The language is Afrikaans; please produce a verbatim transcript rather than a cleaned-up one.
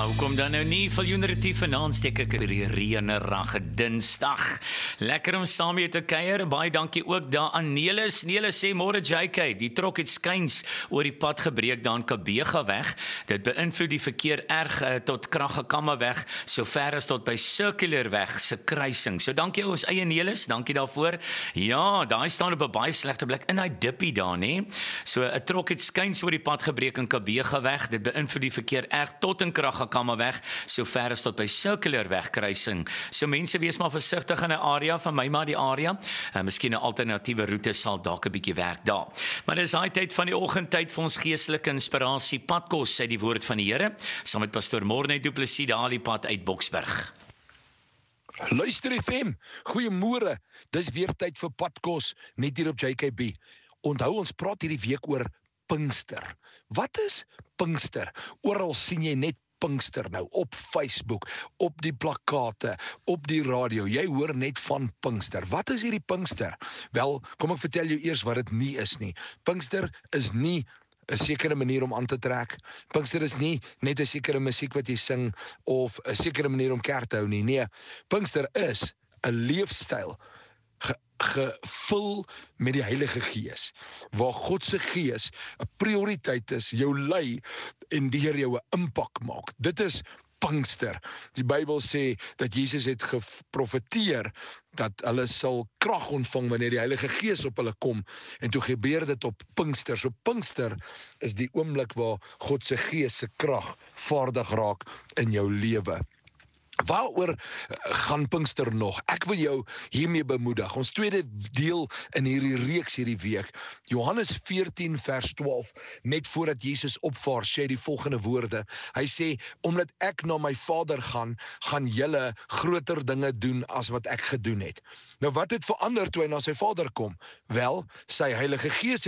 Hoekom dan nou nie? Viljoen Retief vanaand steek ek oor die reënerige Dinsdag. Lekker om saam mee te kuier. Baie dankie ook daar aan Nelis. Nelis sê môre J K, die trok het skuins oor die pad gebreek daar in Kabega weg. Dit beïnvloed die verkeer erg uh, tot Kragekamme weg, so ver as tot by Circular weg se kruising. So dankie ons eie Nelis, dankie daarvoor. Ja, daai staan op 'n baie slegte plek in daai dippie daar, nê. So 'n trok het skuins oor die pad gebreek in Kabega weg. Dit beïnvloed die verkeer erg tot in Kragekamme weg, so ver as tot by Circular weg kruising. So mense, wees maar versigtig in 'n area van my maar die area. Uh, miskien 'n alternatiewe roete sal dalk 'n bietjie werk daar. Maar dis daai tyd van die oggendtyd vir ons geestelike inspirasie padkos uit die woord van die Here, saam met pastoor Morne Du Plessis daar die pad uit Boksburg. Luister F M, goeiemôre. Dis weer tyd vir padkos net hier op J K B. Onthou ons praat hierdie week oor Pinkster. Wat is Pinkster? Oral sien jy net Pinkster nou, op Facebook, op die plakate, op die radio. Jy hoor net van Pinkster. Wat is hierdie Pinkster? Wel, kom ek vertel jou eers wat dit nie is nie. Pinkster is nie 'n sekere manier om aan te trek. Pinkster is nie net 'n sekere musiek wat jy sing of 'n sekere manier om kerk te hou nie. Nee, Pinkster is 'n leefstyl ge, gevul met die Heilige Gees, waar God se Gees 'n prioriteit is, jou lei en deur jou 'n impak maak. Dit is Pinkster. Die Bybel sê dat Jesus het geprofeteer dat hulle sal krag ontvang wanneer die Heilige Gees op hulle kom, en toe gebeur dit op Pinkster. So Pinkster is die oomblik waar God se Gees se krag vaardig raak in jou lewe. Waaroor gaan Pinkster nog? Ek wil jou hiermee bemoedig. Ons tweede deel in hierdie reeks hierdie week. Johannes veertien vers twaalf, net voordat Jesus opvaar, sê hy die volgende woorde. Hy sê, omdat ek na my Vader gaan, gaan julle groter dinge doen as wat ek gedoen het. Nou wat het verander toe hy na sy Vader kom? Wel, sy Heilige Gees